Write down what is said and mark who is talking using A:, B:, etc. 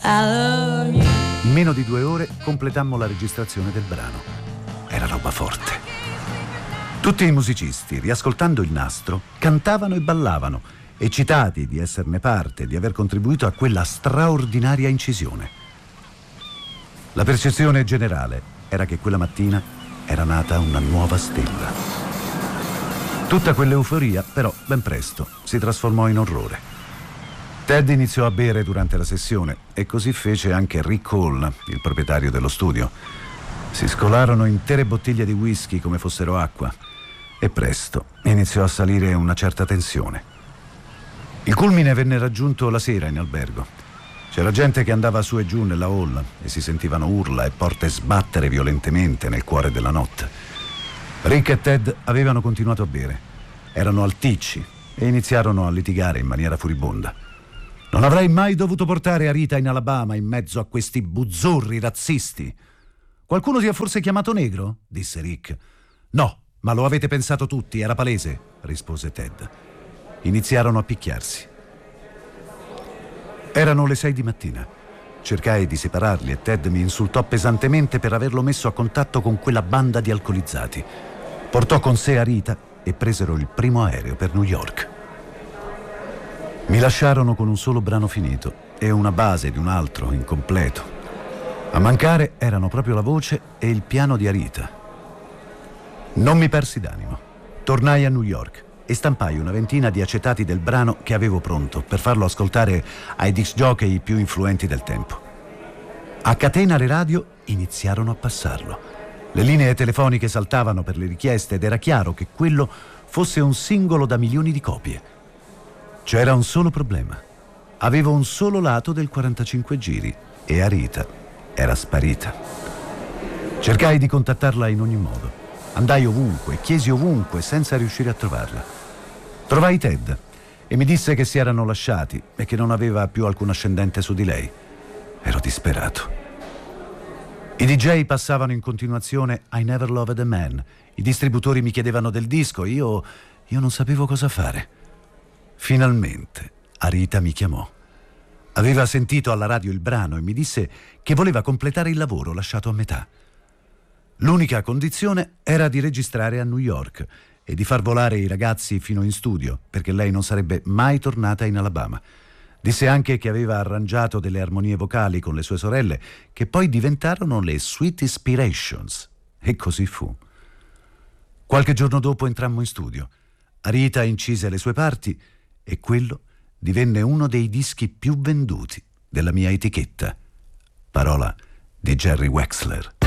A: In meno di 2 ore completammo la registrazione del brano. Era roba forte. Tutti i musicisti, riascoltando il nastro, cantavano e ballavano, eccitati di esserne parte, di aver contribuito a quella straordinaria incisione. La percezione generale era che quella mattina era nata una nuova stella. Tutta quell'euforia, però, ben presto si trasformò in orrore. Ted iniziò a bere durante la sessione e così fece anche Rick Hall, il proprietario dello studio. Si scolarono intere bottiglie di whisky come fossero acqua e presto iniziò a salire una certa tensione. Il culmine venne raggiunto la sera in albergo. C'era gente che andava su e giù nella hall e si sentivano urla e porte sbattere violentemente nel cuore della notte. Rick e Ted avevano continuato a bere. Erano alticci e iniziarono a litigare in maniera furibonda. Non avrei mai dovuto portare Arita in Alabama in mezzo a questi buzzurri razzisti. Qualcuno ti ha forse chiamato negro? Disse Rick. No, ma lo avete pensato tutti, era palese, rispose Ted. Iniziarono a picchiarsi. Erano le 6 di mattina. Cercai di separarli e Ted mi insultò pesantemente per averlo messo a contatto con quella banda di alcolizzati. Portò con sé Arita e presero il primo aereo per New York. Mi lasciarono con un solo brano finito e una base di un altro incompleto. A mancare erano proprio la voce e il piano di Arita. Non mi persi d'animo. Tornai a New York e stampai una ventina di acetati del brano che avevo pronto per farlo ascoltare ai disc jockey più influenti del tempo. A catena le radio iniziarono a passarlo. Le linee telefoniche saltavano per le richieste ed era chiaro che quello fosse un singolo da milioni di copie. C'era un solo problema. Avevo un solo lato del 45 giri e Arita era sparita. Cercai di contattarla in ogni modo. Andai ovunque, chiesi ovunque, senza riuscire a trovarla. Trovai Ted e mi disse che si erano lasciati e che non aveva più alcun ascendente su di lei. Ero disperato. I DJ passavano in continuazione I Never Loved a Man. I distributori mi chiedevano del disco, io non sapevo cosa fare. Finalmente Arita mi chiamò. Aveva sentito alla radio il brano e mi disse che voleva completare il lavoro lasciato a metà. L'unica condizione era di registrare a New York e di far volare i ragazzi fino in studio, perché lei non sarebbe mai tornata in Alabama. Disse anche che aveva arrangiato delle armonie vocali con le sue sorelle, che poi diventarono le Sweet Inspirations. E così fu. Qualche giorno dopo entrammo in studio. Arita incise le sue parti e quello divenne uno dei dischi più venduti della mia etichetta. Parola di Jerry Wexler.